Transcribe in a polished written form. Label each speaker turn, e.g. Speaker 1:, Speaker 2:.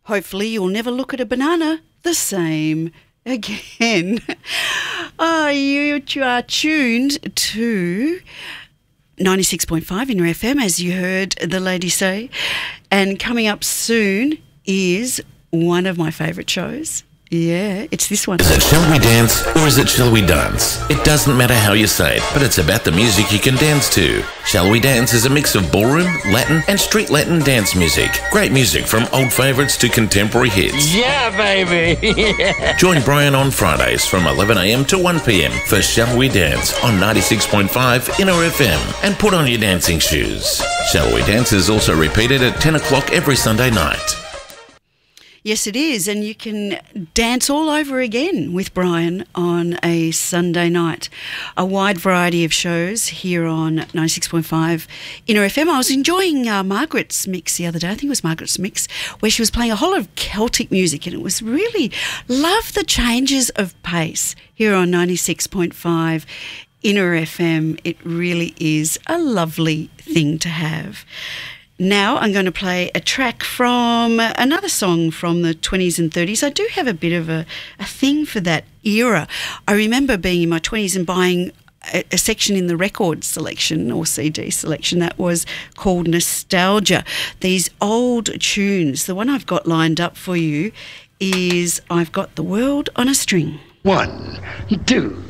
Speaker 1: Hopefully you'll never look at a banana the same again. You are tuned to 96.5 in your FM, as you heard the lady say. And coming up soon is one of my favourite shows. Yeah, it's this one.
Speaker 2: Is it Shall We Dance or is it Shall We Dance? It doesn't matter how you say it, but it's about the music you can dance to. Shall We Dance is a mix of ballroom, Latin and street Latin dance music. Great music from old favourites to contemporary hits.
Speaker 3: Yeah, baby! Yeah.
Speaker 2: Join Brian on Fridays from 11 a.m. to 1 p.m. for Shall We Dance on 96.5 Inner FM and put on your dancing shoes. Shall We Dance is also repeated at 10 o'clock every Sunday night.
Speaker 1: Yes, it is, and you can dance all over again with Brian on a Sunday night. A wide variety of shows here on 96.5 Inner FM. I was enjoying Margaret's mix the other day. I think it was Margaret's mix, where she was playing a whole lot of Celtic music, and it was really, love the changes of pace here on 96.5 Inner FM. It really is a lovely thing to have. Now I'm going to play a track from another song from the 20s and 30s. I do have a bit of a thing for that era. I remember being in my 20s and buying a section in the record selection or CD selection that was called Nostalgia. These old tunes. The one I've got lined up for you is I've Got the World on a String.
Speaker 4: 1, 2.